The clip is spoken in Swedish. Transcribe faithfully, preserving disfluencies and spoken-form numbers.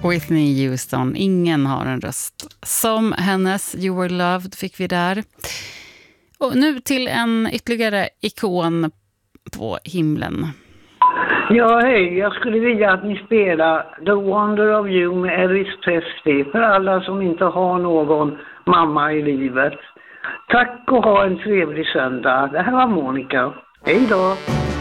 Whitney Houston, ingen har en röst som hennes. You Were Loved fick vi där. Och nu till en ytterligare ikon på himlen. Ja, hej. Jag skulle vilja att ni spelar The Wonder of You med Elvis Presley för alla som inte har någon mamma i livet. Tack och ha en trevlig söndag. Det här var Monica. Hej då!